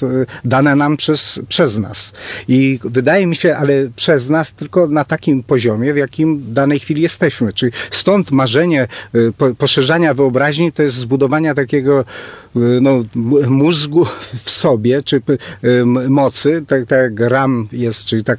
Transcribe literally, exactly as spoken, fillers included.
dane nam przez, przez nas. I wydaje mi się, ale przez nas tylko na takim poziomie, w jakim w danej chwili jesteśmy. Czyli stąd marzenie po, poszerzania wyobraźni to jest zbudowania takiego no, mózgu w sobie, czy mocy, tak, tak jak RAM jest, czyli tak